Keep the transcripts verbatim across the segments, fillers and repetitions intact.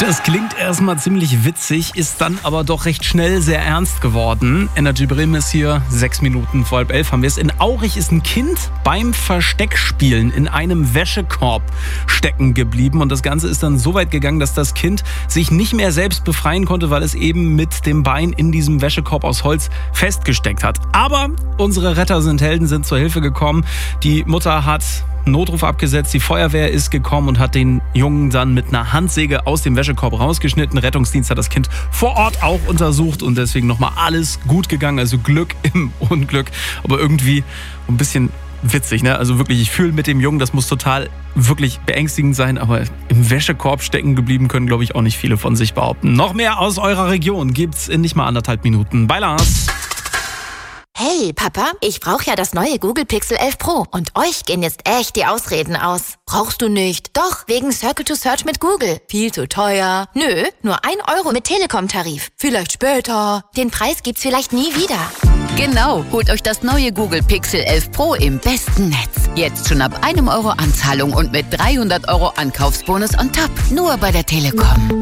Das klingt erstmal ziemlich witzig, ist dann aber doch recht schnell sehr ernst geworden. Energy Bremen ist hier, sechs Minuten vor halb elf haben wir es. In Aurich ist ein Kind beim Versteckspielen in einem Wäschekorb stecken geblieben. Und das Ganze ist dann so weit gegangen, dass das Kind sich nicht mehr selbst befreien konnte, weil es eben mit dem Bein in diesem Wäschekorb aus Holz festgesteckt hat. Aber unsere Retter sind Helden, sind zur Hilfe gekommen. Die Mutter hat Notruf abgesetzt, die Feuerwehr ist gekommen und hat den Jungen dann mit einer Handsäge aus dem Wäschekorb rausgeschnitten. Rettungsdienst hat das Kind vor Ort auch untersucht und deswegen nochmal alles gut gegangen. Also Glück im Unglück, aber irgendwie ein bisschen witzig, ne? Also wirklich, ich fühle mit dem Jungen, das muss total wirklich beängstigend sein, aber im Wäschekorb stecken geblieben können, glaube ich, auch nicht viele von sich behaupten. Noch mehr aus eurer Region gibt's in nicht mal anderthalb Minuten bei Lars. Hey, Papa, ich brauche ja das neue Google Pixel elf Pro und euch gehen jetzt echt die Ausreden aus. Brauchst du nicht? Doch, wegen Circle to Search mit Google. Viel zu teuer. Nö, nur ein Euro mit Telekom-Tarif. Vielleicht später. Den Preis gibt's vielleicht nie wieder. Genau, holt euch das neue Google Pixel elf Pro im besten Netz. Jetzt schon ab einem Euro Anzahlung und mit dreihundert Euro Ankaufsbonus on top. Nur bei der Telekom.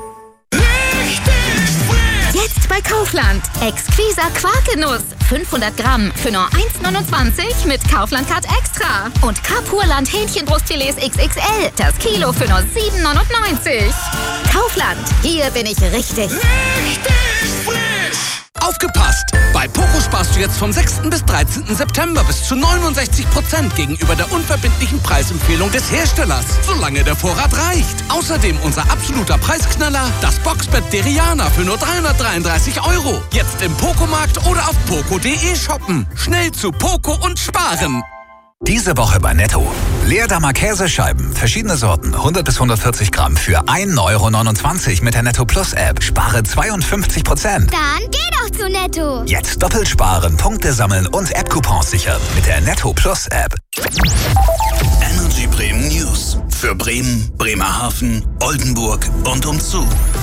Jetzt bei Kaufland. Exquisa Quarkenuss. fünfhundert Gramm für nur eins neunundzwanzig mit Kaufland-Card Extra. Und Kapurland Hähnchenbrustfilets X X L. Das Kilo für nur sieben neunundneunzig. Kaufland. Hier bin ich richtig. Richtig frisch. Aufgepasst! Bei Poco sparst du jetzt vom sechsten bis dreizehnten September bis zu neunundsechzig Prozent gegenüber der unverbindlichen Preisempfehlung des Herstellers, solange der Vorrat reicht. Außerdem unser absoluter Preisknaller, das Boxbett Deriana für nur dreihundertdreiunddreißig Euro. Jetzt im Poco-Markt oder auf poco punkt de shoppen. Schnell zu Poco und sparen. Diese Woche bei Netto. Leerdammer Käsescheiben, verschiedene Sorten, hundert bis hundertvierzig Gramm für ein Euro neunundzwanzig mit der Netto Plus App. Spare zweiundfünfzig Prozent. Dann geh doch zu Netto. Jetzt doppelt sparen, Punkte sammeln und App-Coupons sichern mit der Netto Plus App. Energy Bremen News. Für Bremen, Bremerhaven, Oldenburg und umzu.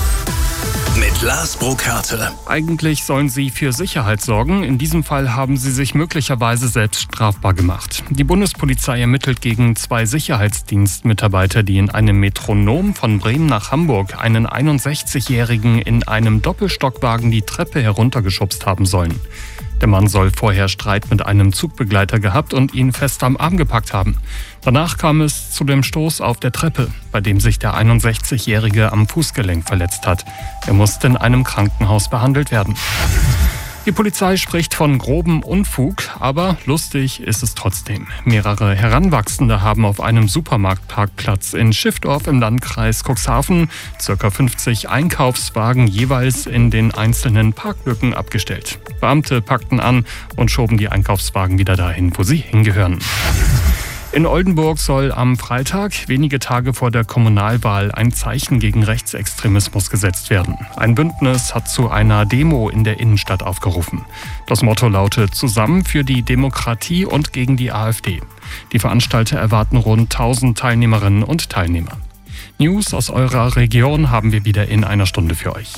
Mit Lars Burkhardt. Eigentlich sollen sie für Sicherheit sorgen. In diesem Fall haben sie sich möglicherweise selbst strafbar gemacht. Die Bundespolizei ermittelt gegen zwei Sicherheitsdienstmitarbeiter, die in einem Metronom von Bremen nach Hamburg einen einundsechzigjährigen in einem Doppelstockwagen die Treppe heruntergeschubst haben sollen. Der Mann soll vorher Streit mit einem Zugbegleiter gehabt und ihn fest am Arm gepackt haben. Danach kam es zu dem Stoß auf der Treppe, bei dem sich der einundsechzigjährige am Fußgelenk verletzt hat. Er musste in einem Krankenhaus behandelt werden. Die Polizei spricht von grobem Unfug, aber lustig ist es trotzdem. Mehrere Heranwachsende haben auf einem Supermarktparkplatz in Schiffdorf im Landkreis Cuxhaven ca. fünfzig Einkaufswagen jeweils in den einzelnen Parklücken abgestellt. Beamte packten an und schoben die Einkaufswagen wieder dahin, wo sie hingehören. In Oldenburg soll am Freitag, wenige Tage vor der Kommunalwahl, ein Zeichen gegen Rechtsextremismus gesetzt werden. Ein Bündnis hat zu einer Demo in der Innenstadt aufgerufen. Das Motto lautet: Zusammen für die Demokratie und gegen die AfD. Die Veranstalter erwarten rund tausend Teilnehmerinnen und Teilnehmer. News aus eurer Region haben wir wieder in einer Stunde für euch.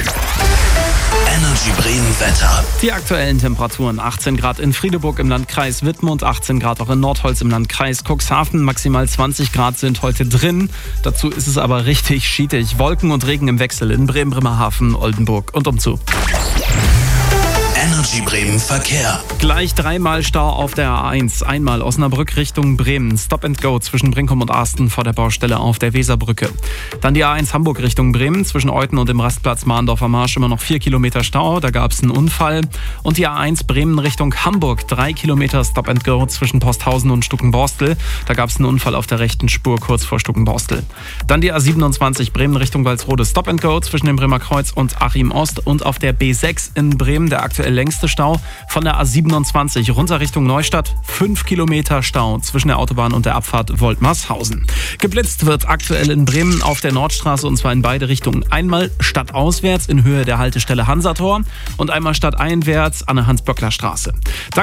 Energy Bremen Wetter. Die aktuellen Temperaturen: achtzehn Grad in Friedeburg im Landkreis Wittmund, achtzehn Grad auch in Nordholz im Landkreis Cuxhaven, maximal zwanzig Grad sind heute drin. Dazu ist es aber richtig schietig. Wolken und Regen im Wechsel in Bremen, Bremerhaven, Oldenburg und umzu. Energy Bremen Verkehr. Gleich dreimal Stau auf der A eins. Einmal Osnabrück Richtung Bremen. Stop and Go zwischen Brinkum und Arsten vor der Baustelle auf der Weserbrücke. Dann die A eins Hamburg Richtung Bremen. Zwischen Euten und dem Rastplatz Mahndorfer Marsch immer noch vier Kilometer Stau. Da gab es einen Unfall. Und die A eins Bremen Richtung Hamburg. Drei Kilometer Stop and Go zwischen Posthausen und Stuckenborstel. Da gab es einen Unfall auf der rechten Spur kurz vor Stuckenborstel. Dann die A siebenundzwanzig Bremen Richtung Walsrode. Stop and Go zwischen dem Bremer Kreuz und Achim Ost. Und auf der B sechs in Bremen der aktuell längste Stau von der A siebenundzwanzig runter Richtung Neustadt. Fünf Kilometer Stau zwischen der Autobahn und der Abfahrt Woltmarshausen. Geblitzt wird aktuell in Bremen auf der Nordstraße und zwar in beide Richtungen. Einmal stadtauswärts in Höhe der Haltestelle Hansator und einmal stadteinwärts an der Hans-Böckler-Straße.